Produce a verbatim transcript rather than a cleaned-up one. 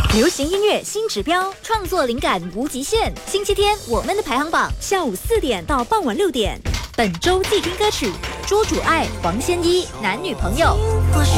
流行音乐新指标，创作灵感无极限。星期天我们的排行榜，下午四点到傍晚六点。本周必听歌曲：朱主爱、黄仙依，男女朋友。